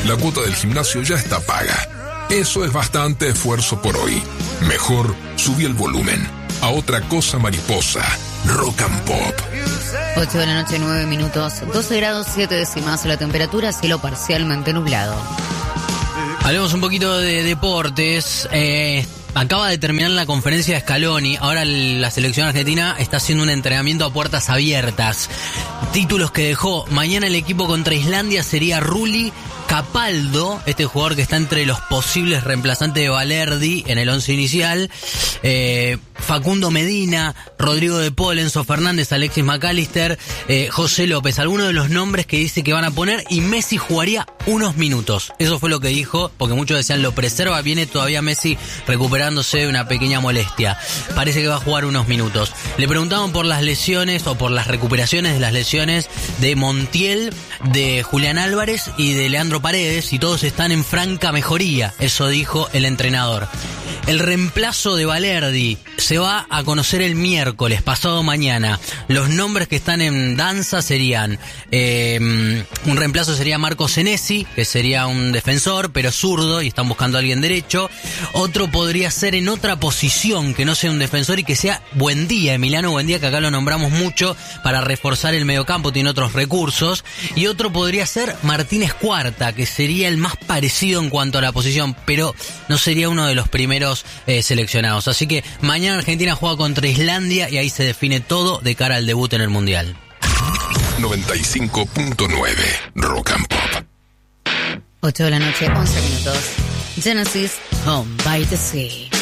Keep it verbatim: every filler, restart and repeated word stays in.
La cuota del gimnasio ya está paga. Eso es bastante esfuerzo por hoy. Mejor subí el volumen a Otra Cosa Mariposa, Rock and Pop. ocho de la noche, nueve minutos, doce grados, siete décimas, la temperatura, cielo parcialmente nublado. Hablemos un poquito de deportes. Eh, acaba de terminar la conferencia de Scaloni. Ahora la selección argentina está haciendo un entrenamiento a puertas abiertas. Títulos que dejó. Mañana el equipo contra Islandia sería Rulli, Capaldo, este jugador que está entre los posibles reemplazantes de Valerdi en el once inicial, eh, Facundo Medina, Rodrigo de Paul, Enzo Fernández, Alexis McAllister, eh, José López, algunos de los nombres que dice que van a poner, y Messi jugaría unos minutos. Eso fue lo que dijo, porque muchos decían lo preserva, viene todavía Messi recuperándose de una pequeña molestia. Parece que va a jugar unos minutos. Le preguntaban por las lesiones o por las recuperaciones de las lesiones de Montiel, de Julián Álvarez y de Leandro Paredes, y todos están en franca mejoría. Eso dijo el entrenador. El reemplazo de Valerdi se va a conocer el miércoles, pasado mañana. Los nombres que están en danza serían, eh, un reemplazo sería Marco Senesi, que sería un defensor, pero zurdo, y están buscando a alguien derecho. Otro podría ser en otra posición, que no sea un defensor y que sea Buendía, Emiliano Buendía, que acá lo nombramos mucho para reforzar el mediocampo, tiene otros recursos. Y otro podría ser Martínez Cuarta, que sería el más parecido en cuanto a la posición, pero no sería uno de los primeros eh, seleccionados. Así que mañana Argentina juega contra Islandia y ahí se define todo de cara al debut en el Mundial. noventa y cinco punto nueve Rock and Pop. ocho de la noche, once minutos. Genesis, Home by the Sea.